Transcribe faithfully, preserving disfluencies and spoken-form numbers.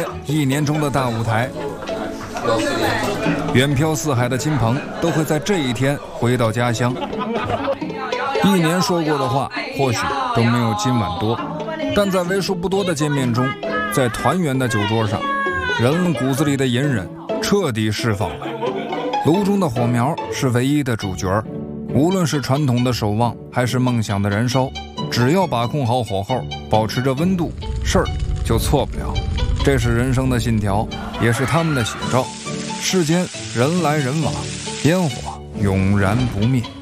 别一年中的大舞台。远漂四海的亲朋都会在这一天回到家乡。一年说过的话或许都没有今晚多，但在为数不多的见面中，在团圆的酒桌上，人骨子里的隐忍彻底释放了。炉中的火苗是唯一的主角，无论是传统的守望还是梦想的燃烧，只要把控好火候，保持着温度，事儿就错不了。这是人生的信条，也是他们的写照。世间人来人往，烟火永燃不灭。